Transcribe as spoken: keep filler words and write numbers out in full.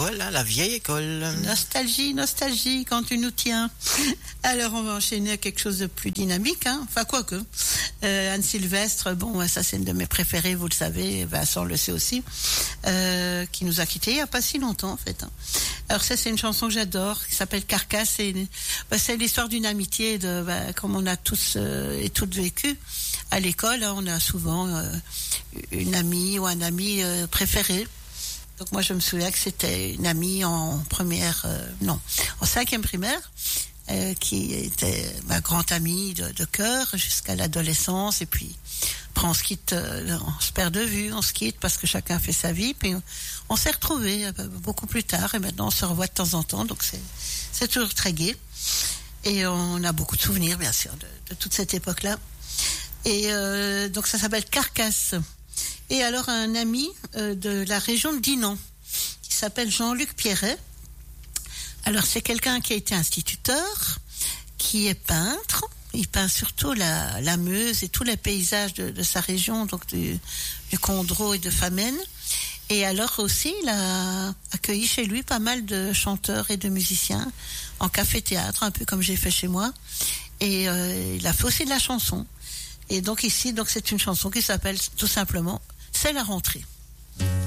école, hein, la vieille école. Nostalgie, nostalgie, quand tu nous tiens. Alors, on va enchaîner à quelque chose de plus dynamique, hein. Enfin, quoique. Euh, Anne Sylvestre, bon, ça c'est une de mes préférées, vous le savez, Vincent le sait aussi, euh, qui nous a quittés il n'y a pas si longtemps, en fait. Hein. Alors ça, c'est une chanson que j'adore, qui s'appelle Carcasse. C'est, bah, c'est l'histoire d'une amitié, de, bah, comme on a tous euh, et toutes vécu à l'école. Hein, on a souvent euh, une amie ou un ami euh, préféré. Donc moi, je me souviens que c'était une amie en première, euh, non, en cinquième primaire, euh, qui était ma grande amie de, de cœur jusqu'à l'adolescence. Et puis, après, on se quitte, euh, on se perd de vue, on se quitte parce que chacun fait sa vie. Puis on, on s'est retrouvés euh, beaucoup plus tard et maintenant on se revoit de temps en temps. Donc c'est, c'est toujours très gai. Et on a beaucoup de souvenirs, bien sûr, de, de toute cette époque-là. Et euh, donc ça s'appelle Carcasse. Et alors un ami euh, de la région de Dinan, qui s'appelle Jean-Luc Pierret. Alors c'est quelqu'un qui a été instituteur, qui est peintre. Il peint surtout la, la Meuse et tous les paysages de, de sa région, donc du, du Condro et de Famenne. Et alors aussi, il a accueilli chez lui pas mal de chanteurs et de musiciens en café-théâtre, un peu comme j'ai fait chez moi. Et euh, il a fait aussi de la chanson. Et donc ici, donc c'est une chanson qui s'appelle tout simplement « C'est la rentrée ».